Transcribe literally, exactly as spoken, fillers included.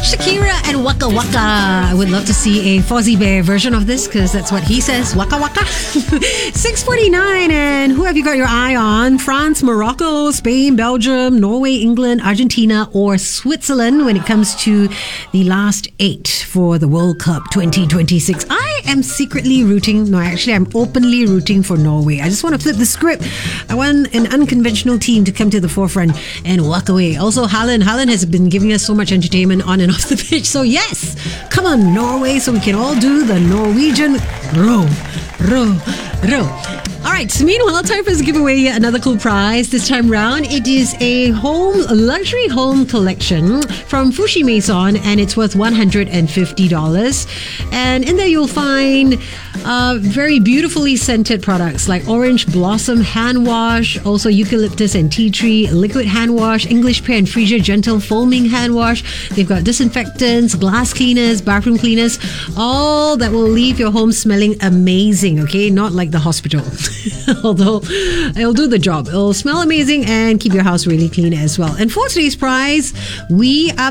Shakira and Waka Waka. I would love to see a Fozzie Bear version of this because that's what he says. Waka Waka. six forty-nine. And who have you got your eye on? France, Morocco, Spain, Belgium, Norway, England, Argentina, or Switzerland when it comes to the last eight for the World Cup twenty twenty-six. I am secretly rooting, no, actually, I'm openly rooting for Norway. I just want to flip the script. I want an unconventional team to come to the forefront and walk away. Also, Haaland. Haaland has been giving us so much entertainment on and off the pitch. So yes, come on, Norway, so we can all do the Norwegian row, row, row. All right, so meanwhile, time for us to give away yet another cool prize. This time round, it is a home luxury home collection from Fushi Maison, and it's worth one hundred fifty dollars. And in there, you'll find uh, very beautifully scented products like orange blossom hand wash, also eucalyptus and tea tree liquid hand wash, English pear and freesia gentle foaming hand wash. They've got disinfectants, glass cleaners, bathroom cleaners, all that will leave your home smelling amazing. Okay, not like the hospital. Although it'll do the job. It'll smell amazing and keep your house really clean as well. And for today's prize, we are